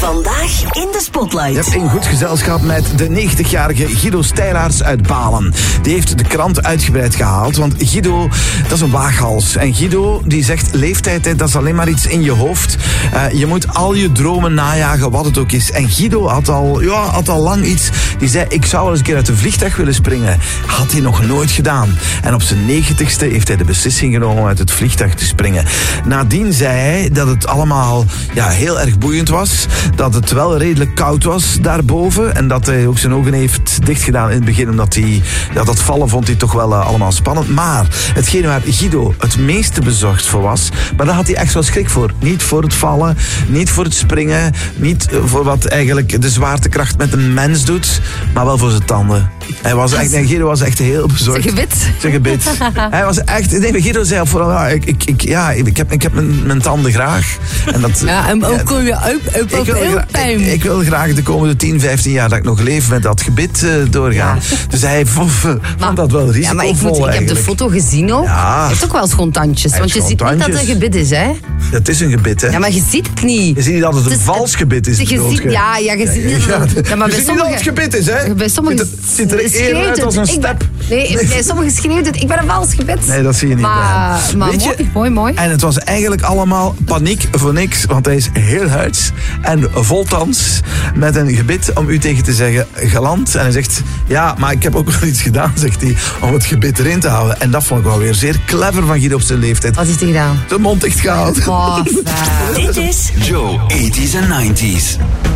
Vandaag in de Spotlight. Je hebt een goed gezelschap met de 90-jarige Guido Steylaerts uit Balen. Die heeft de krant uitgebreid gehaald, want Guido, dat is een waaghals. En Guido, die zegt, leeftijd, dat is alleen maar iets in je hoofd. Je moet al je dromen najagen, wat het ook is. En Guido had al lang iets. Die zei, ik zou wel eens een keer uit een vliegtuig willen springen. Had hij nog nooit gedaan. En op zijn 90ste heeft hij de beslissing genomen om uit het vliegtuig te springen. Nadien zei hij dat het allemaal heel erg boeiend was. Dat het wel redelijk koud was daarboven. En dat hij ook zijn ogen heeft dichtgedaan in het begin. Omdat hij, dat vallen vond hij toch wel allemaal spannend. Maar hetgene waar Guido het meeste bezorgd voor was, maar daar had hij echt wel schrik voor. Niet voor het vallen, niet voor het springen, niet voor wat eigenlijk de zwaartekracht met een mens doet, maar wel voor zijn tanden. Guido was echt heel bezorgd. Zijn gebit. Hij was echt... Nee, Guido zei vooral, ik heb mijn tanden graag. En dat, ik wil graag de komende 10, 15 jaar dat ik nog leef met dat gebit doorgaan. Ja. Dus hij vond dat wel risicovol. Ja, maar ik heb de foto gezien ook. Ja. Hij heeft ook wel schoon tandjes. Want je ziet niet dat het een gebit is, hè? Het is een gebit, hè? Ja, maar je ziet het niet. Je ziet niet dat het een vals gebit is. Je ziet niet dat het gebit is, hè? Bij sommigen het ziet er eerder uit als een step. Nee, sommigen schreeuwen het. Ik ben een vals gebit. Nee, dat zie je niet. Maar mooi. En het was eigenlijk allemaal paniek voor niks. Want hij is heel huids en vol tans met een gebit om u tegen te zeggen, galant. En hij zegt, ja, maar ik heb ook wel iets gedaan, zegt hij, om het gebit erin te houden. En dat vond ik wel weer zeer clever van Guido op zijn leeftijd. Wat heeft hij gedaan? De mond dicht gehaald. Dit is Joe, 80s en 90s.